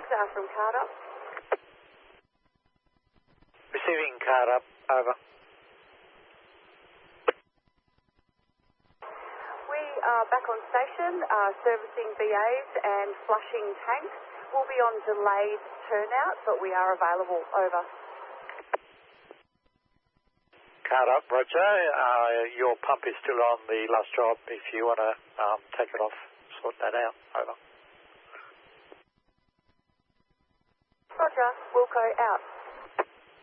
from Card Up. Receiving Card Up, over. We are back on station, servicing BAs and flushing tanks. We'll be on delayed turnout, but we are available, over. Card Up, roger. Your pump is still on the last job. If you want to take it off, sort that out, over. Roger, Wilco out.